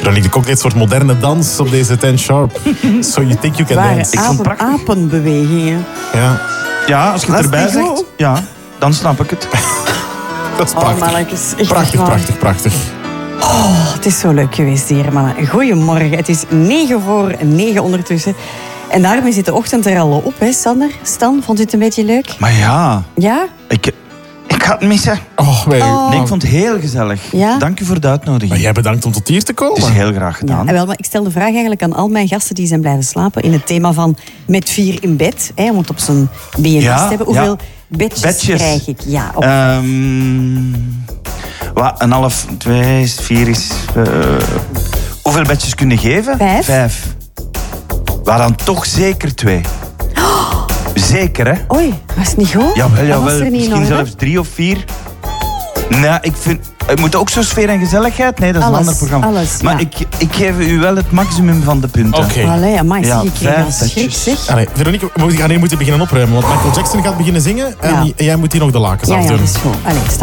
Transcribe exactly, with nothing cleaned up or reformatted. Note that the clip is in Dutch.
Veronique de Kok deed een soort moderne dans op deze ten sharp. So you think you can Zware dance. apen, apenbewegingen. Ja, Ja, als je het Dat is erbij niet zegt, goed. ja, dan snap ik het. dat is Oh, prachtig. mannetjes. Echt Prachtig, waar. prachtig, prachtig. Oh, het is zo leuk geweest hier, mannen. Goedemorgen. Het is negen voor negen ondertussen. En daarmee zit de ochtend er al op, hè, Sander? Stan, vond u het een beetje leuk? Maar ja, Ja? ik, ik ga het missen. Oh, wij, Oh. Nee, ik vond het heel gezellig. Ja? Dank u voor de uitnodiging. Maar jij bedankt om tot hier te Het is komen. heel graag Ja, gedaan. en wel, maar ik stel de vraag eigenlijk aan al mijn gasten die zijn blijven slapen in het thema van met vier in bed, hè, om het op zijn B N S Ja, te hebben. Hoeveel ja. bedjes, Bedjes. krijg ik? Ja, op Ehm wat, een half, twee, is, vier is... eh, hoeveel bedjes kun je geven? Vijf. Vijf. Maar dan toch zeker twee. Zeker, hè? Oei, was het niet goed? Jawel, Dat was jawel. er niet in Misschien orde. zelfs drie of vier. Nee, ik vind... Het moet ook zo sfeer en gezelligheid. Nee, dat is Alles, een ander programma. alles, maar ja. ik, ik geef u wel het maximum van de punten. Oké. Allee, amai, Ja, zie ik hier vijf een schrik, bedjes. zeg. Allee, Veronique, we gaan hier moeten beginnen opruimen. Want Michael Jackson gaat beginnen zingen. En Ja. jij moet hier nog de lakens Ja, ja, afdoen. dat is goed. Allee, sta